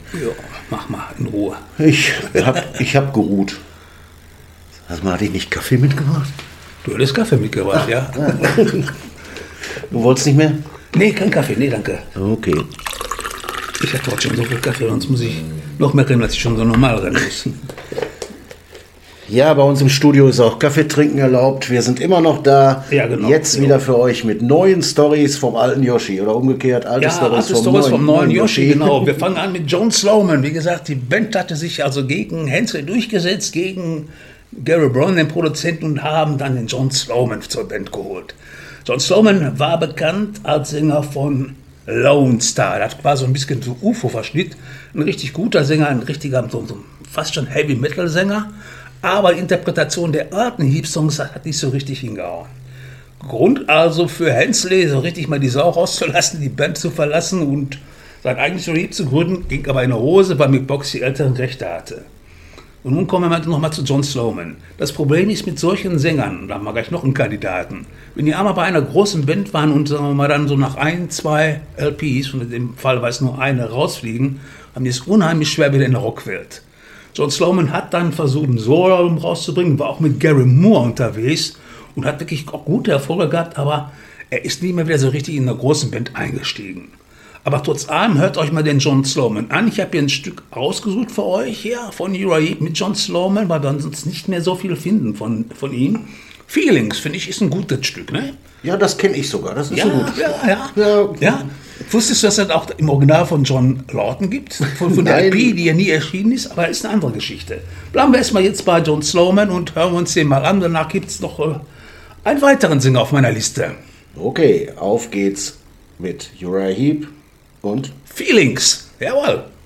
Ja, mach mal in Ruhe. Ich hab geruht. Sag mal, hatte ich nicht Kaffee mitgebracht? Du hättest Kaffee mitgebracht, ja? Du wolltest nicht mehr? Nee, kein Kaffee, nee, danke. Okay. Ich hatte heute schon so viel Kaffee, sonst muss ich noch mehr rennen, als ich schon so normal rennen muss. Ja, bei uns im Studio ist auch Kaffee trinken erlaubt. Wir sind immer noch da. Ja, genau. Jetzt wieder für euch mit neuen Stories vom alten Yoshi. Oder umgekehrt, alte Stories vom neuen Yoshi. Genau. Wir fangen an mit John Sloman. Wie gesagt, die Band hatte sich also gegen Hensley durchgesetzt, gegen Gary Brown, den Produzenten, und haben dann den John Sloman zur Band geholt. John Sloman war bekannt als Sänger von Lone Star. Das war so ein bisschen so UFO-Verschnitt. Ein richtig guter Sänger, ein richtiger, so fast schon Heavy-Metal-Sänger. Aber die Interpretation der alten Heap-Songs hat nicht so richtig hingehauen. Grund also für Hensley, so richtig mal die Sau rauszulassen, die Band zu verlassen und sein eigenes Heap zu gründen, ging aber in der Hose, weil Mick Box die älteren Rechte hatte. Und nun kommen wir noch mal zu John Sloman. Das Problem ist mit solchen Sängern, da haben wir gleich noch einen Kandidaten, wenn die einmal bei einer großen Band waren und sagen wir mal dann so nach 1, 2 LPs, und in dem Fall war es nur eine, rausfliegen, haben die es unheimlich schwer wieder in der Rockwelt. John Sloman hat dann versucht, ein Solo-Album rauszubringen, war auch mit Gary Moore unterwegs und hat wirklich auch gute Erfolge gehabt, aber er ist nie mehr wieder so richtig in der großen Band eingestiegen. Aber trotz allem, hört euch mal den John Sloman an. Ich habe hier ein Stück ausgesucht für euch hier von Uriah Heep mit John Sloman, weil wir sonst nicht mehr so viel finden von ihm. Feelings, finde ich, ist ein gutes Stück, ne? Ja, das kenne ich sogar. Das ist ein gutes Stück. Ja. Wusstest du, dass es auch im Original von John Lawton gibt? Von der LP, die ja nie erschienen ist, aber ist eine andere Geschichte. Bleiben wir erstmal jetzt bei John Sloman und hören wir uns den mal an. Danach gibt es noch einen weiteren Sänger auf meiner Liste. Okay, auf geht's mit Uriah Heep und Feelings. Jawohl.